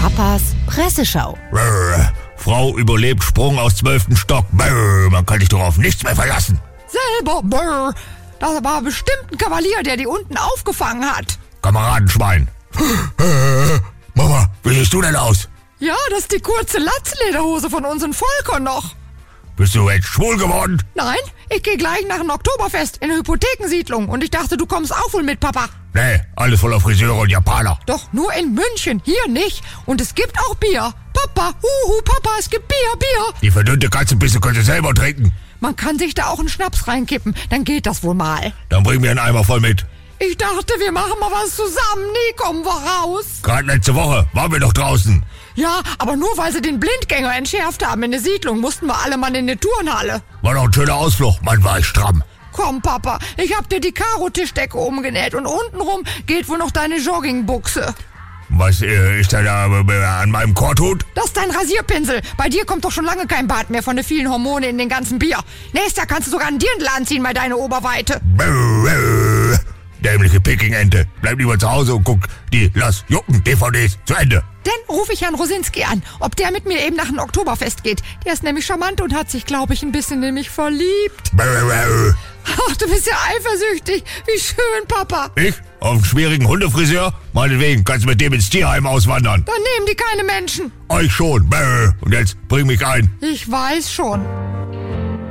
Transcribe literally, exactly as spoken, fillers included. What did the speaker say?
Papas Presseschau. Brr, Frau überlebt Sprung aus zwölften Stock. Brr, man kann sich doch auf nichts mehr verlassen. Selber, brr. Das war bestimmt ein Kavalier, der die unten aufgefangen hat. Kameradenschwein. Mama, wie siehst du denn aus? Ja, das ist die kurze Latzlederhose von unserem Volker noch. Bist du jetzt schwul geworden? Nein, ich gehe gleich nach dem Oktoberfest in eine Hypothekensiedlung und ich dachte, du kommst auch wohl mit, Papa. Nee, alles voller Friseure und Japaner. Doch nur in München, hier nicht. Und es gibt auch Bier. Papa, huhu, Papa, es gibt Bier, Bier. Die verdünnte Katzenbisse könnt ihr selber trinken. Man kann sich da auch einen Schnaps reinkippen, dann geht das wohl mal. Dann bring mir einen Eimer voll mit. Ich dachte, wir machen mal was zusammen, nie kommen wir raus. Gerade letzte Woche waren wir doch draußen. Ja, aber nur weil sie den Blindgänger entschärft haben in der Siedlung, mussten wir alle mal in die Turnhalle. War doch ein schöner Ausflug, Mann, war ich stramm. Komm, Papa, ich hab dir die Karo-Tischdecke umgenäht und untenrum geht wohl noch deine Joggingbuchse. Was äh, ist da, da äh, an meinem Korthut? Das ist dein Rasierpinsel. Bei dir kommt doch schon lange kein Bart mehr von den vielen Hormone in den ganzen Bier. Nächstes Jahr kannst du sogar einen Dirndl anziehen bei deiner Oberweite. Brr, brr. Dämliche Peking-Ente. Bleib lieber zu Hause und guck die Lass Jucken D V Ds zu Ende. Dann rufe ich Herrn Rosinski an, ob der mit mir eben nach dem Oktoberfest geht. Der ist nämlich charmant und hat sich, glaube ich, ein bisschen in mich verliebt. Brr, brr. Ach, du bist ja eifersüchtig. Wie schön, Papa. Ich? Auf einen schwierigen Hundefriseur? Meinetwegen kannst du mit dem ins Tierheim auswandern. Dann nehmen die keine Menschen. Euch schon. Brr. Und jetzt bring mich ein. Ich weiß schon.